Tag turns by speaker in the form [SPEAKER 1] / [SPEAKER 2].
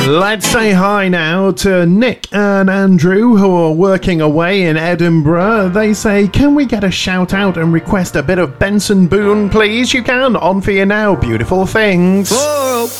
[SPEAKER 1] Let's say hi now to Nick and Andrew, who are working away in Edinburgh. They say, can we get a shout out and request a bit of Benson Boone, please? You can. On for you now. Beautiful things.
[SPEAKER 2] Whoa.